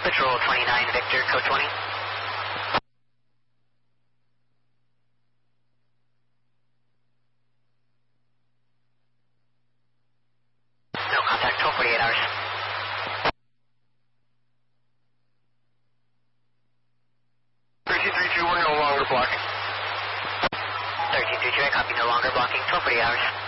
Patrol 29 Victor, code 20. No contact, 1248 hours. 13321, no longer blocking. 1332, I copy, no longer blocking, 1248 hours.